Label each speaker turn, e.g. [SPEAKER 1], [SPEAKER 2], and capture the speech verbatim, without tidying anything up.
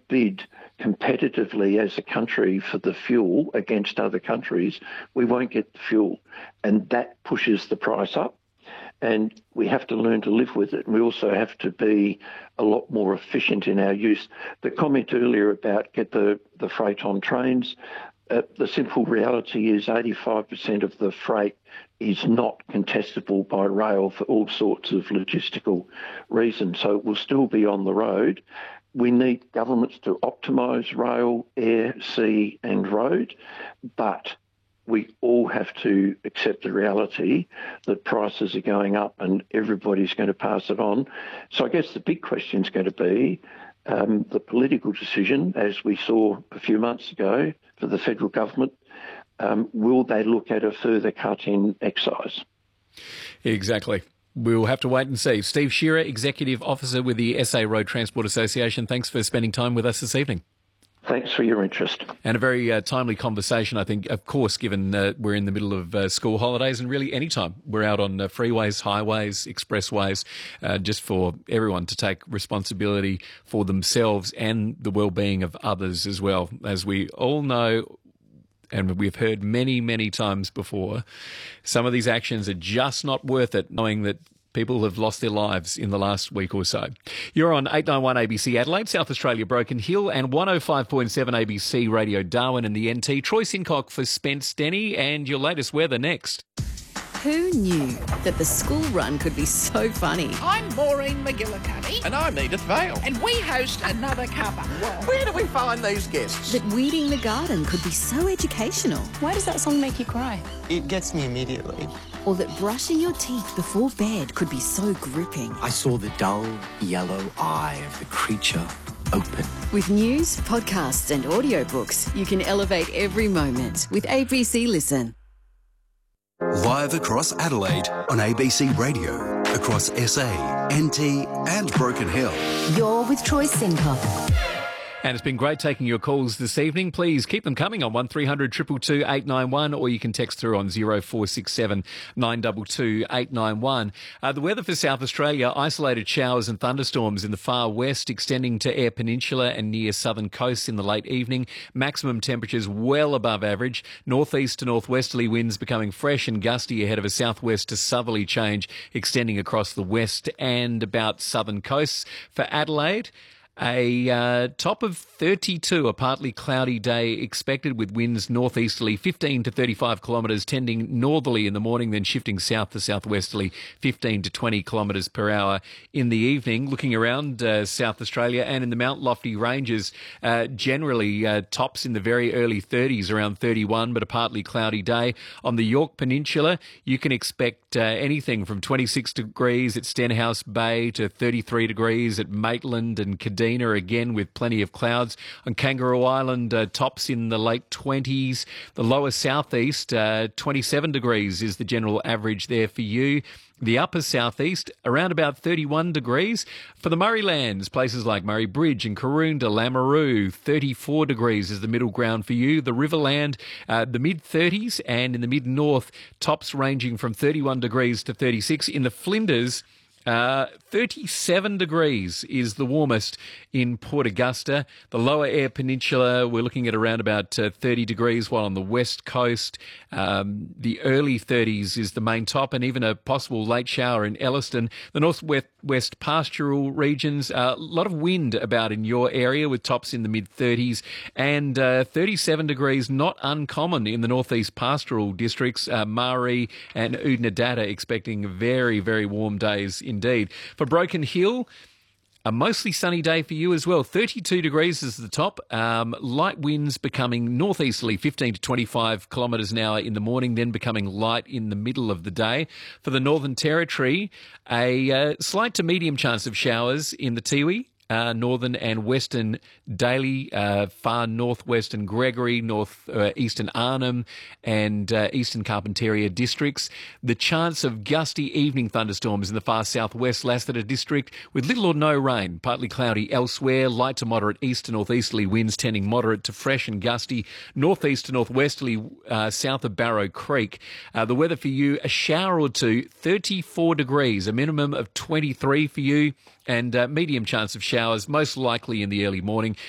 [SPEAKER 1] bid competitively as a country for the fuel against other countries, we won't get the fuel. And that pushes the price up. And we have to learn to live with it. We also have to be a lot more efficient in our use. The comment earlier about get the, the freight on trains, uh, the simple reality is eighty-five percent of the freight is not contestable by rail for all sorts of logistical reasons. So it will still be on the road. We need governments to optimise rail, air, sea and road, but we all have to accept the reality that prices are going up and everybody's going to pass it on. So I guess the big question is going to be um, the political decision, as we saw a few months ago for the federal government. Um, will they look at a further cut in excise?
[SPEAKER 2] Exactly. We'll have to wait and see. Steve Shearer, Executive Officer with the S A Road Transport Association, thanks for spending time with us this evening.
[SPEAKER 1] Thanks for your interest.
[SPEAKER 2] And a very uh, timely conversation, I think, of course, given uh, we're in the middle of uh, school holidays and really any time we're out on uh, freeways, highways, expressways, uh, just for everyone to take responsibility for themselves and the well-being of others as well. As we all know, and we've heard many, many times before, some of these actions are just not worth it, knowing that people have lost their lives in the last week or so. You're on eight nine one A B C Adelaide, South Australia Broken Hill, and one oh five point seven A B C Radio Darwin and the N T. Troy Sincock for Spence Denny, and your latest weather next.
[SPEAKER 3] Who knew that the school run could be so funny?
[SPEAKER 4] I'm Maureen McGillicuddy.
[SPEAKER 5] And I'm Edith Vale.
[SPEAKER 4] And we host Another Cuppa.
[SPEAKER 5] Where do we find these guests?
[SPEAKER 3] That weeding the garden could be so educational.
[SPEAKER 6] Why does that song make you cry?
[SPEAKER 7] It gets me immediately.
[SPEAKER 3] Or that brushing your teeth before bed could be so gripping.
[SPEAKER 8] I saw the dull yellow eye of the creature open.
[SPEAKER 3] With news, podcasts and audiobooks, you can elevate every moment with A B C Listen.
[SPEAKER 9] Live across Adelaide on A B C Radio, across S A, N T and Broken Hill.
[SPEAKER 3] You're with Troy Sincock.
[SPEAKER 2] And it's been great taking your calls this evening. Please keep them coming on one three hundred two two two eight nine one, or you can text through on zero four six seven nine two two eight nine one. Uh, the weather for South Australia, isolated showers and thunderstorms in the far west, extending to Eyre Peninsula and near southern coasts in the late evening. Maximum temperatures well above average. Northeast to northwesterly winds becoming fresh and gusty ahead of a southwest to southerly change extending across the west and about southern coasts. For Adelaide, a uh, top of thirty-two, a partly cloudy day expected with winds northeasterly fifteen to thirty-five kilometres, tending northerly in the morning, then shifting south to southwesterly fifteen to twenty kilometres per hour in the evening. Looking around uh, South Australia and in the Mount Lofty Ranges, uh, generally uh, tops in the very early thirties, around thirty-one, but a partly cloudy day. On the Yorke Peninsula, you can expect uh, anything from twenty-six degrees at Stenhouse Bay to thirty-three degrees at Maitland and Cadena, again with plenty of clouds. On Kangaroo Island, uh, tops in the late twenties. The lower southeast, uh, twenty-seven degrees is the general average there for you. The upper southeast, around about thirty-one degrees. For the Murraylands, places like Murray Bridge and Karoonda, Lameroo, thirty-four degrees is the middle ground for you. The Riverland, uh, the mid-thirties, and in the mid-north, tops ranging from thirty-one degrees to thirty-six. In the Flinders, Uh, thirty-seven degrees is the warmest in Port Augusta. The lower Eyre Peninsula, we're looking at around about uh, thirty degrees, while on the west coast, um, the early thirties is the main top, and even a possible late shower in Elliston. The northwest west pastoral regions, a uh, lot of wind about in your area with tops in the mid-thirties, and uh, thirty-seven degrees, not uncommon in the northeast pastoral districts. uh, Mari and Oodnadatta expecting very, very warm days indeed. For Broken Hill, a mostly sunny day for you as well. thirty-two degrees is the top. Um, light winds becoming northeasterly fifteen to twenty-five kilometres an hour in the morning, then becoming light in the middle of the day. For the Northern Territory, a uh, slight to medium chance of showers in the Tiwi, Uh, northern and western Daly, uh, far northwestern Gregory, north uh, eastern Arnhem and uh, eastern Carpentaria districts. The chance of gusty evening thunderstorms in the far southwest Lasseter district with little or no rain, partly cloudy elsewhere. Light to moderate east to northeasterly winds tending moderate to fresh and gusty. Northeast to northwesterly uh, south of Barrow Creek. Uh, the weather for you, a shower or two, thirty-four degrees, a minimum of twenty-three for you, and uh, medium chance of showers, most likely in the early morning.